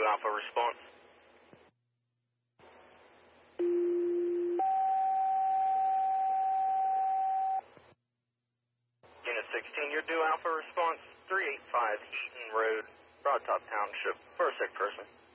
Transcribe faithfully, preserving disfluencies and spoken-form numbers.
Alpha response. Unit sixteen, your due Alpha response, three eighty-five Eaton Road, Broad Top Township, for a sick person.